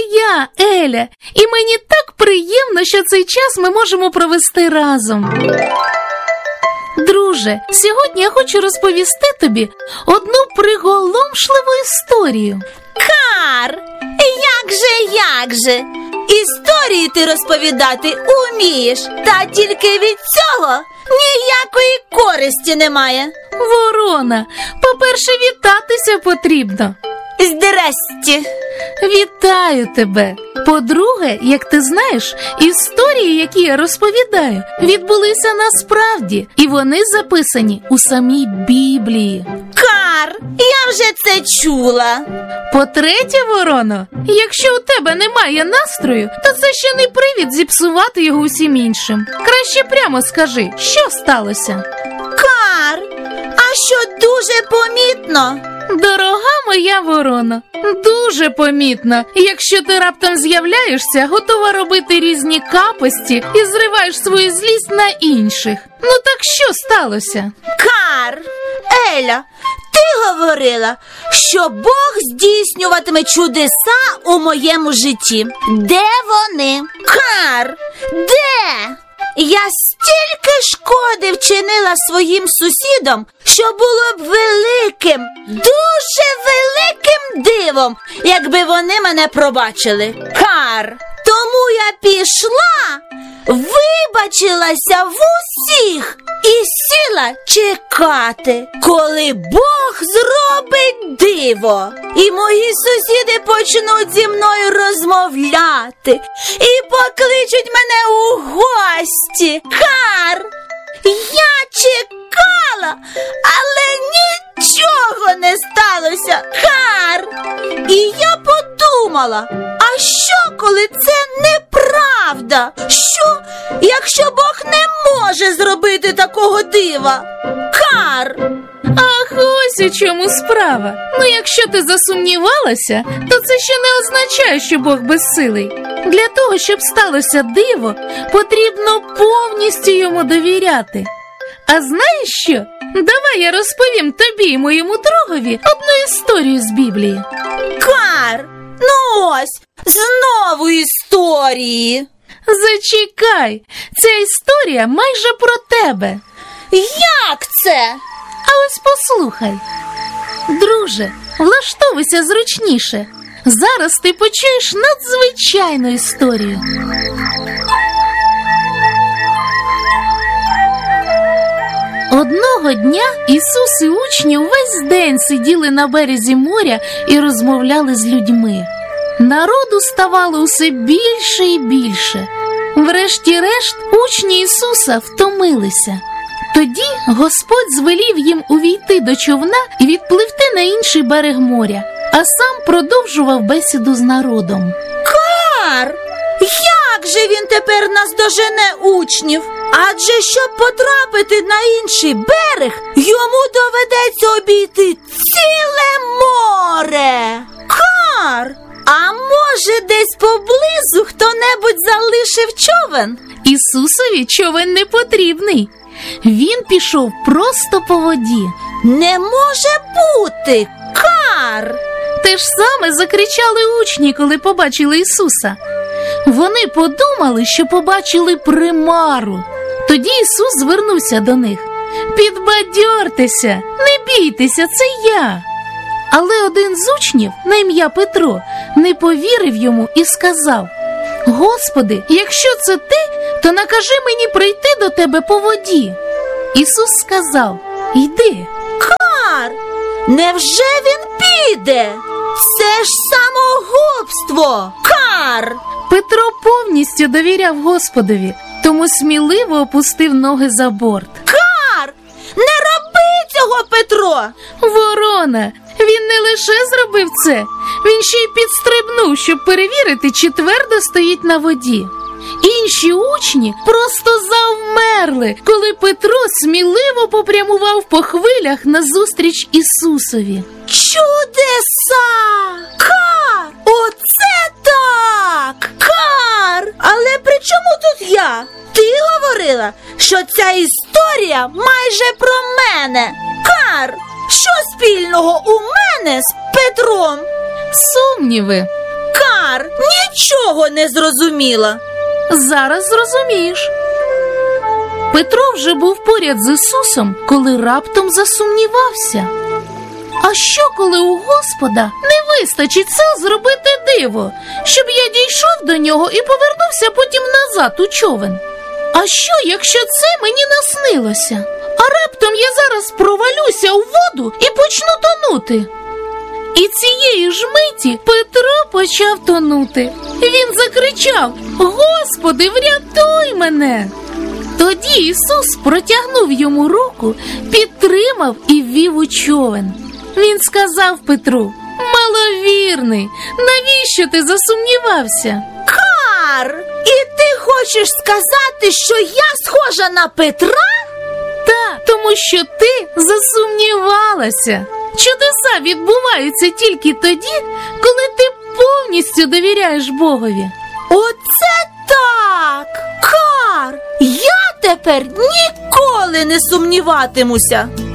я, Еля, і мені так приємно, що цей час ми можемо провести разом. Друже, сьогодні я хочу розповісти тобі одну приголомшливу історію. Кар, як же? Історії ти розповідати умієш, та тільки від цього ніякої користі немає. Ворона, по-перше, вітатися потрібно. Здрасте. Вітаю тебе. По-друге, як ти знаєш, історії, які я розповідаю, відбулися насправді, і вони записані у самій Біблії. Кар, я вже це чула. По-третє, Вороно, якщо у тебе немає настрою, то це ще не привід зіпсувати його усім іншим. Краще прямо скажи, що сталося? Кар, а що дуже помітно? Дорога моя Ворона, дуже помітно. Якщо ти раптом з'являєшся, готова робити різні капості і зриваєш свою злість на інших. Ну так що сталося? Кар, Еля, ти говорила, що Бог здійснюватиме чудеса у моєму житті. Де вони? Кар, де? Я стільки шкоди вчинила своїм сусідам, що було б великим, дуже великим дивом, якби вони мене пробачили. Кар, тому я пішла, вибачилася в усіх і сіла чекати, коли Бог зробить диво, і мої сусіди почнуть зі мною розмовляти і покличуть мене у гості. Кар, я чекала, але нічого не сталося. Кар, і я подумала, а що, коли це неправда? Що, якщо Бог не може зробити такого дива? Кар! Ах, ось у чому справа. Ну, якщо ти засумнівалася, то це ще не означає, що Бог безсилий. Для того, щоб сталося диво, потрібно повністю йому довіряти. А знаєш що? Давай я розповім тобі і моєму другові одну історію з Біблії. Кар! Ну ось, знову історії. Зачекай, ця історія майже про тебе. Як це? А ось послухай. Друже, влаштовуйся зручніше. Зараз ти почуєш надзвичайну історію. Одного дня Ісус і учні увесь день сиділи на березі моря і розмовляли з людьми. Народу ставало усе більше і більше. Врешті-решт, учні Ісуса втомилися. Тоді Господь звелів їм увійти до човна і відпливти на інший берег моря, а сам продовжував бесіду з народом. Кар! Як же він тепер наздожене учнів? Адже щоб потрапити на інший берег, йому доведеться обійти ціле море. Кар! А може десь поблизу хто-небудь залишив човен? Ісусові човен не потрібний. Він пішов просто по воді. Не може бути! Кар! Те ж саме закричали учні, коли побачили Ісуса. Вони подумали, що побачили примару. Тоді Ісус звернувся до них. «Підбадьортеся, не бійтеся, це я!» Але один з учнів, на ім'я Петро, не повірив йому і сказав: «Господи, якщо це ти, то накажи мені прийти до тебе по воді». Ісус сказав: «Йди». Кар! Невже він піде? Це ж самогубство! Кар! Петро повністю довіряв Господові, тому сміливо опустив ноги за борт. Кар! Не роби цього, Петро! Ворона! Він не лише зробив це, він ще й підстрибнув, щоб перевірити, чи твердо стоїть на воді. Інші учні просто завмерли, коли Петро сміливо попрямував по хвилях назустріч Ісусові. Чудеса! Кар! Оце так! Кар! Але при чому тут я? Ти говорила, що ця історія майже про мене. Кар! Що спільного у мене з Петром? Сумніви. Кар! нічого не зрозуміла. Зараз зрозумієш. Петро вже був поряд з Ісусом, коли раптом засумнівався. А що, коли у Господа не вистачить сил зробити диво, щоб я дійшов до нього і повернувся потім назад у човен? А що, якщо це мені наснилося? А раптом я зараз провалюся у воду і почну тонути? І цієї ж миті Петро почав тонути. Він закричав: «Господи, врятуй мене!» Тоді Ісус протягнув йому руку, підтримав і ввів у човен. Він сказав Петру: «Маловірний, навіщо ти засумнівався?» Кар, і ти хочеш сказати, що я схожа на Петра? Так, тому що ти засумнівалася. Чудеса відбуваються тільки тоді, коли ти повністю довіряєш Богові. Оце так! Кар, я тепер ніколи не сумніватимуся.